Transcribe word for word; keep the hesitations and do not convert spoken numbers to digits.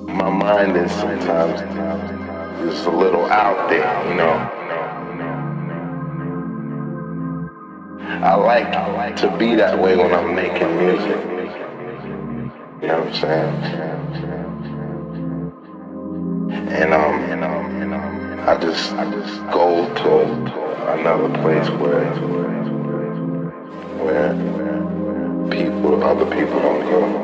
my mind is sometimes is a little out there, you know. I like to be that way when I'm making music. You know what I'm saying? And um, and um, and um, I just I just go to another place where where people, other people don't go.